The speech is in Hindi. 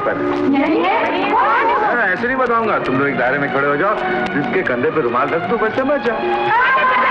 पर ऐसे नहीं बताऊंगा। तुम लोग एक दायरे में खड़े हो जाओ, जिसके कंधे पे रुमाल रख दो, बस समझ जाओ।